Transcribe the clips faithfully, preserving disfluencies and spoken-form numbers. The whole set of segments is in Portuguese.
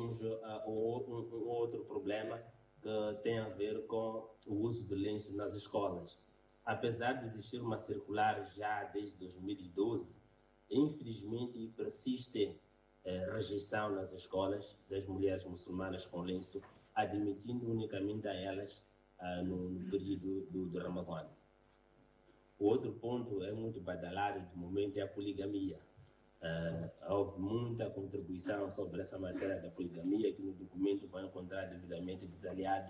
temos uh, um, um outro problema que tem a ver com o uso do lenço nas escolas. Apesar de existir uma circular já desde dois mil e doze, infelizmente persiste eh, rejeição nas escolas das mulheres muçulmanas com lenço, admitindo unicamente a elas ah, no, no período do, do Ramadã. O outro ponto é muito badalado de momento é a poligamia. Uh, houve muita contribuição sobre essa matéria da poligamia, que no documento vai encontrar devidamente detalhado.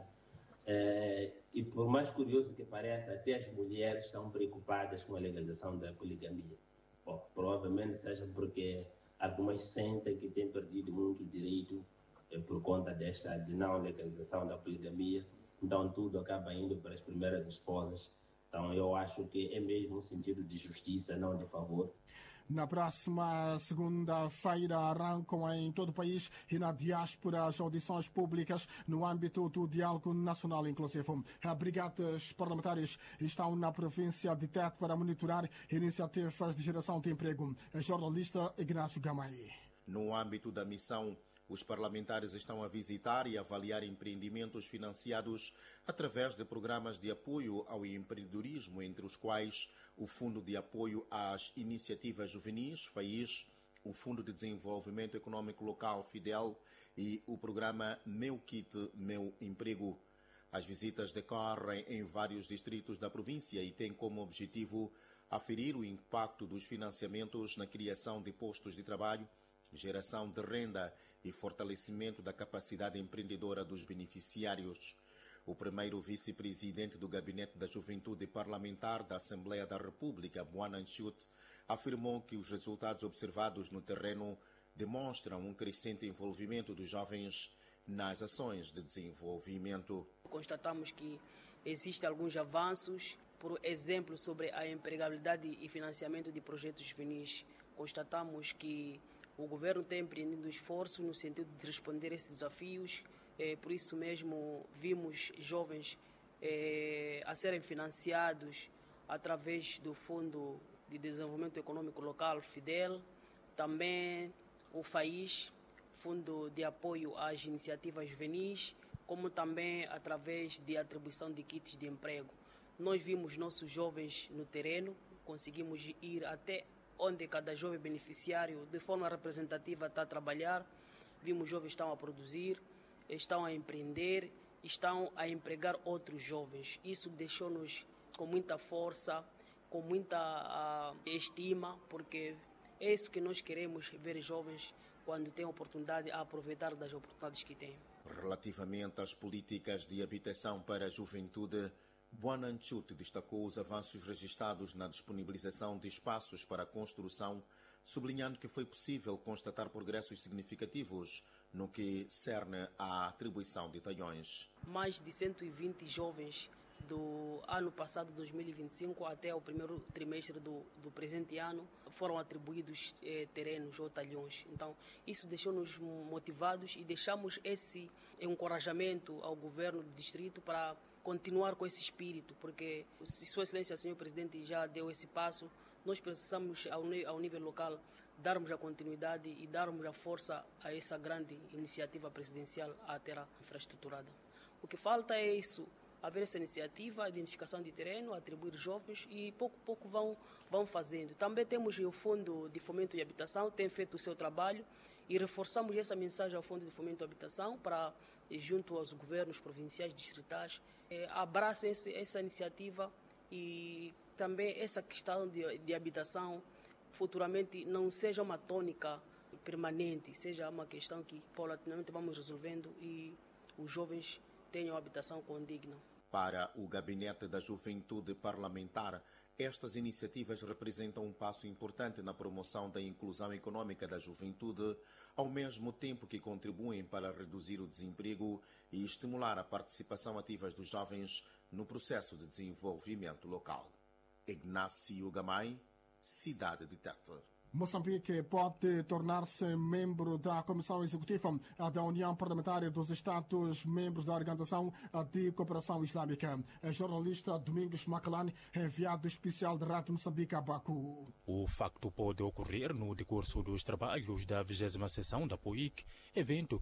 Uh, e por mais curioso que pareça, até as mulheres estão preocupadas com a legalização da poligamia. Bom, provavelmente seja porque algumas sentem que têm perdido muito direito uh, por conta desta de não legalização da poligamia. Então tudo acaba indo para as primeiras esposas. Então eu acho que é mesmo um sentido de justiça, não de favor. Na próxima segunda-feira arrancam em todo o país e na diáspora as audições públicas no âmbito do diálogo nacional inclusivo. Brigadas parlamentares estão na província de Tete para monitorar iniciativas de geração de emprego. A jornalista Ignácio Gamay. No âmbito da missão, os parlamentares estão a visitar e avaliar empreendimentos financiados através de programas de apoio ao empreendedorismo, entre os quais o Fundo de Apoio às Iniciativas Juvenis, FAIS, o Fundo de Desenvolvimento Econômico Local, FIDEL, e o programa Meu Kit, Meu Emprego. As visitas decorrem em vários distritos da província e têm como objetivo aferir o impacto dos financiamentos na criação de postos de trabalho, geração de renda e fortalecimento da capacidade empreendedora dos beneficiários. O primeiro vice-presidente do Gabinete da Juventude Parlamentar da Assembleia da República, Buanan Chut, afirmou que os resultados observados no terreno demonstram um crescente envolvimento dos jovens nas ações de desenvolvimento. Constatamos que existem alguns avanços, por exemplo, sobre a empregabilidade e financiamento de projetos juvenis. Constatamos que o governo tem empreendido esforços no sentido de responder a esses desafios, é, por isso mesmo vimos jovens é, a serem financiados através do Fundo de Desenvolvimento Econômico Local, FIDEL, também o FAIS, Fundo de Apoio às Iniciativas Juvenis, como também através de atribuição de kits de emprego. Nós vimos nossos jovens no terreno, conseguimos ir até onde cada jovem beneficiário, de forma representativa, está a trabalhar. Vimos jovens que estão a produzir, estão a empreender, estão a empregar outros jovens. Isso deixou-nos com muita força, com muita uh, estima, porque é isso que nós queremos ver jovens quando têm oportunidade a aproveitar das oportunidades que têm. Relativamente às políticas de habitação para a juventude, Buanan Chut destacou os avanços registrados na disponibilização de espaços para a construção, sublinhando que foi possível constatar progressos significativos no que cerne à atribuição de talhões. Mais de cento e vinte jovens do ano passado, dois mil e vinte e cinco, até o primeiro trimestre do, do presente ano, foram atribuídos eh, terrenos ou talhões. Então, isso deixou-nos motivados e deixamos esse encorajamento ao governo do distrito para continuar com esse espírito, porque se Sua Excelência, senhor Presidente, já deu esse passo, nós precisamos, ao, ao nível local, darmos a continuidade e darmos a força a essa grande iniciativa presidencial a terra infraestruturada. O que falta é isso, haver essa iniciativa, a identificação de terreno, atribuir jovens e pouco a pouco vão, vão fazendo. Também temos o Fundo de Fomento e Habitação, tem feito o seu trabalho e reforçamos essa mensagem ao Fundo de Fomento e Habitação para, junto aos governos provinciais e distritais, eh, abracem esse, essa iniciativa e também essa questão de, de habitação futuramente não seja uma tônica permanente, seja uma questão que paulatinamente vamos resolvendo e os jovens tenham habitação condigna. Para o Gabinete da Juventude Parlamentar, estas iniciativas representam um passo importante na promoção da inclusão econômica da juventude, ao mesmo tempo que contribuem para reduzir o desemprego e estimular a participação ativa dos jovens no processo de desenvolvimento local. Ignácio Gamay, Cidade de Tete. Moçambique pode tornar-se membro da Comissão Executiva da União Parlamentar dos Estados-membros da Organização de Cooperação Islâmica. A jornalista Domingos Macalane, enviado especial da Rádio Moçambique a Baku. O facto pode ocorrer no decurso dos trabalhos da vigésima sessão da P O I C, evento